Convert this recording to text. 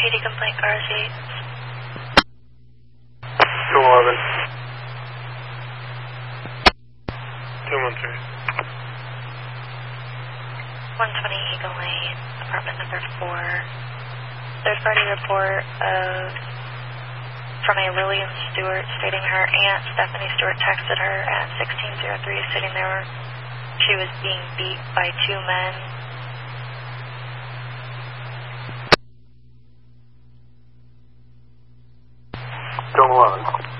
80 complaint cars 8. 211. 213. 120 Eagle Lane, apartment number 4. Third party report from a Lillian Stewart stating her aunt Stephanie Stewart texted her at 1603 stating she was being beat by 2 men. Don't 11.